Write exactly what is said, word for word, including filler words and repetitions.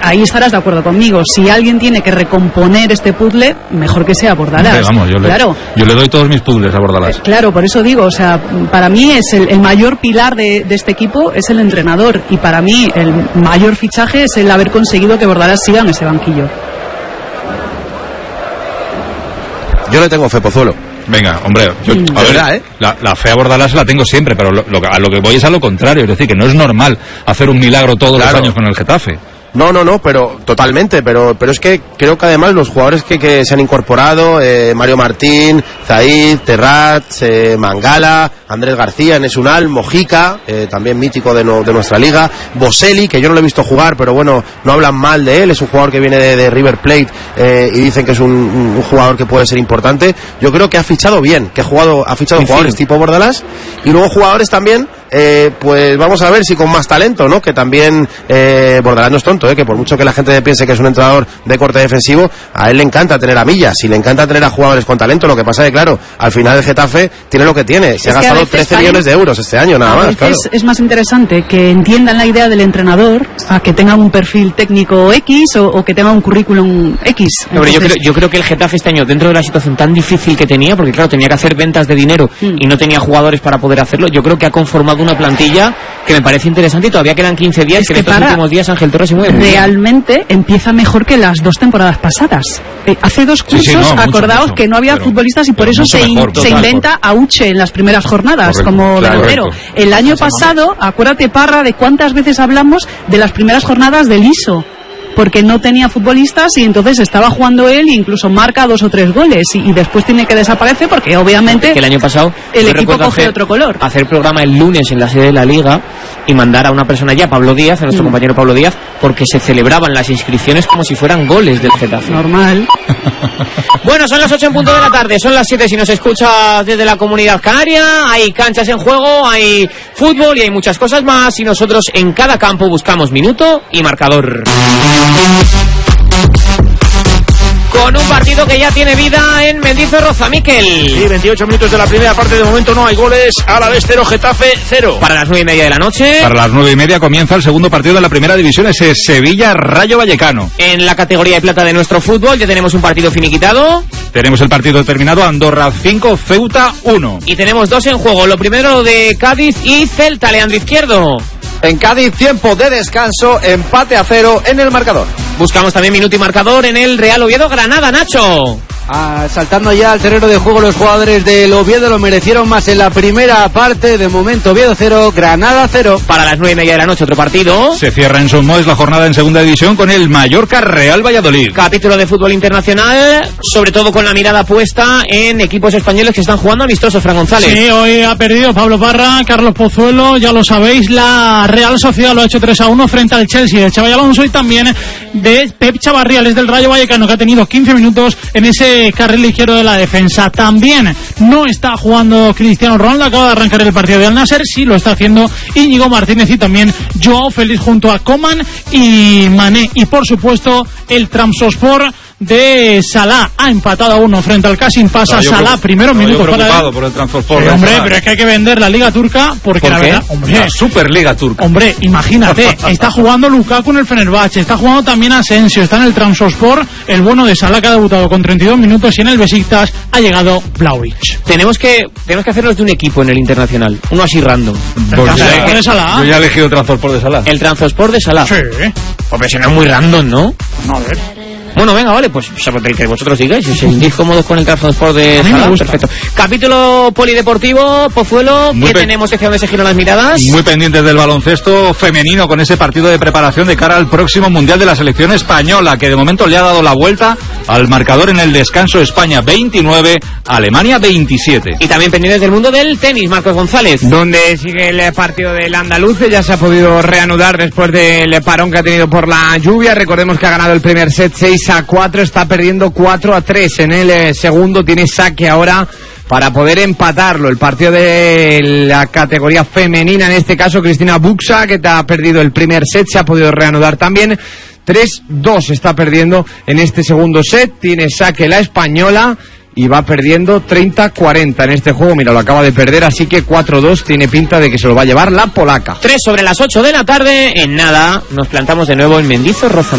ahí estarás de acuerdo conmigo. Si alguien tiene que recomponer este puzzle, mejor que sea Bordalás. Sí, vamos, yo, claro. le, yo le doy todos mis puzzles a Bordalás. Eh, claro, por eso digo, o sea, para mí es el, el mayor pilar de, de este equipo es el entrenador, y para mí el mayor fichaje es el haber conseguido que Bordalás siga en ese banquillo. Yo le tengo fe, Pozuelo. Venga, hombre, yo, Mm. a ver, verdad, ¿eh? la, la fe a Bordalás la tengo siempre, pero lo, lo, a lo que voy es a lo contrario, es decir, que no es normal hacer un milagro todos Claro. los años con el Getafe. No, no, no, pero totalmente, pero pero es que creo que además los jugadores que, que se han incorporado, eh, Mario Martín, Zaid, Terrat, eh, Mangala, Andrés García, Nesunal, Mojica, eh, también mítico de, no, de nuestra liga, Boselli, que yo no lo he visto jugar, pero bueno, no hablan mal de él, es un jugador que viene de, de River Plate eh, y dicen que es un, un jugador que puede ser importante. Yo creo que ha fichado bien, que ha jugado, ha fichado Sí, jugadores sí. tipo Bordalás, y luego jugadores también, eh, pues vamos a ver si con más talento, ¿no? Que también eh, Bordalás no es tonto, ¿eh? Que por mucho que la gente piense que es un entrenador de corte defensivo, a él le encanta tener a millas y le encanta tener a jugadores con talento. Lo que pasa es que, claro, al final el Getafe tiene lo que tiene. Se Es ha que a gastado veces trece también- millones de euros este año, nada A más, veces claro. es más interesante que entiendan la idea del entrenador a que tengan un perfil técnico X o, o que tengan un currículum X. No, pero yo, Entonces, creo, yo creo que el Getafe este año, dentro de la situación tan difícil que tenía, porque claro, tenía que hacer ventas de dinero Mm. y no tenía jugadores para poder hacerlo, yo creo que ha conformado una plantilla que me parece interesante, y todavía quedan quince días, Es que, que en estos para- últimos días Ángel Torres se mueve muy bien. realmente empieza mejor que las dos temporadas pasadas. Eh, hace dos Sí, cursos, sí, no, mucho, acordaos mucho. que no había Pero- futbolistas y por pero eso mucho se, in- mejor, se total. inventa a Uche en las primeras jornadas Correcto, como claro, delantero. correcto. El año pasado, acuérdate, Parra, de cuántas veces hablamos de las primeras jornadas del I S O. Porque no tenía futbolistas y entonces estaba jugando él e incluso marca dos o tres goles y, y después tiene que desaparecer porque obviamente Que el año pasado el yo equipo recuerdo coge hacer- otro color. hacer programa el lunes en la sede de la Liga y mandar a una persona ya, Pablo Díaz, a nuestro Mm. compañero Pablo Díaz, porque se celebraban las inscripciones como si fueran goles del Getafe. Normal. Bueno, son las ocho en punto de la tarde, son las siete si nos escuchas desde la Comunidad Canaria. Hay canchas en juego, hay fútbol y hay muchas cosas más, y nosotros en cada campo buscamos minuto y marcador. Con un partido que ya tiene vida en Mendizorroza, Miquel. Sí, veintiocho minutos de la primera parte, de momento no hay goles. Alavés cero, Getafe cero. Para las nueve y media de la noche. Para las nueve y media comienza el segundo partido de la primera división, ese Sevilla-Rayo Vallecano. En la categoría de plata de nuestro fútbol ya tenemos un partido finiquitado. Tenemos el partido terminado, Andorra cinco, Ceuta uno. Y tenemos dos en juego. Lo primero de Cádiz y Celta, Leandro Izquierdo. En Cádiz, tiempo de descanso, empate a cero en el marcador. Buscamos también minuto y marcador en el Real Oviedo Granada, Nacho. Ah, saltando ya al terreno de juego, los jugadores del Oviedo lo merecieron más en la primera parte. De momento, Oviedo cero, Granada cero. Para las nueve y media de la noche, otro partido. Se cierra en Sommoes la jornada en segunda división con el Mallorca Real Valladolid. Capítulo de fútbol internacional, sobre todo con la mirada puesta en equipos españoles que están jugando amistosos, Fran González. Sí, hoy ha perdido Pablo Parra, Carlos Pozuelo, ya lo sabéis, la Real Sociedad lo ha hecho tres a uno frente al Chelsea de Xabi Alonso, y también de Pep Chavarriales del Rayo Vallecano, que ha tenido quince minutos en ese carril izquierdo de la defensa. También no está jugando Cristiano Ronaldo, acaba de arrancar el partido de Al Nasser, sí lo está haciendo Íñigo Martínez y también Joao Félix junto a Coman y Mané. Y por supuesto el Trabzonspor de Salah ha empatado a uno frente al Qasim. Pasa Salah, primero minuto para él. por el Trabzonspor. Sí, hombre, pero es que hay que vender la Liga Turca porque ¿Por la qué? verdad, hombre, La Superliga Turca. hombre, imagínate, está jugando Lukaku en el Fenerbahce, está jugando también Asensio, está en el Trabzonspor, el bueno de Salah que ha debutado con treinta y dos minutos, y en el Besiktas ha llegado Vlahovic. Tenemos que, tenemos que hacernos de un equipo en el internacional, uno así random. Pues Caso ya- de Salah. yo ya he elegido el Trabzonspor de Salah. El Trabzonspor de Salah. Sí, Hombre, si no es muy random, ¿no? no, a ver. Bueno, venga, vale, pues que vosotros digáis, si os sentís cómodos con el Trabzonspor de A mí me Salah, gusta. perfecto. Capítulo polideportivo, Pozuelo, Muy ¿qué pe- tenemos hacia donde se giran las miradas? Muy pendientes del baloncesto femenino con ese partido de preparación de cara al próximo Mundial de la selección española, que de momento le ha dado la vuelta al marcador en el descanso. España veintinueve, Alemania veintisiete. Y también pendientes del mundo del tenis, Marcos González. Donde sigue el partido del andaluz, ya se ha podido reanudar después del parón que ha tenido por la lluvia. Recordemos que ha ganado el primer set seis a cuatro, está perdiendo cuatro a tres en el eh, segundo, tiene saque ahora para poder empatarlo. El partido de la categoría femenina, en este caso Cristina Buxa, que ha perdido el primer set, se ha podido reanudar también. tres dos está perdiendo en este segundo set, tiene saque la española y va perdiendo treinta cuarenta en este juego. Mira, lo acaba de perder, así que cuatro dos tiene pinta de que se lo va a llevar la polaca. Tres sobre las ocho de la tarde, en nada, nos plantamos de nuevo en Mendizorroza.